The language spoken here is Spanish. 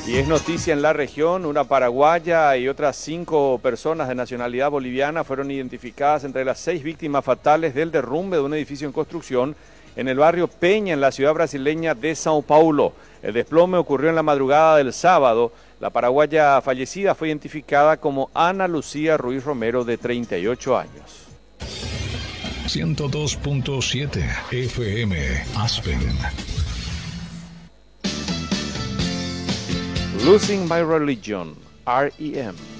Y es noticia en la región, una paraguaya y otras 5 personas de nacionalidad boliviana fueron identificadas entre las 6 víctimas fatales del derrumbe de un edificio en construcción en el barrio Peña, en la ciudad brasileña de Sao Paulo. El desplome ocurrió en la madrugada del sábado. La paraguaya fallecida fue identificada como Ana Lucía Ruiz Romero, de 38 años. 102.7 FM Aspen. Losing My Religion, R.E.M.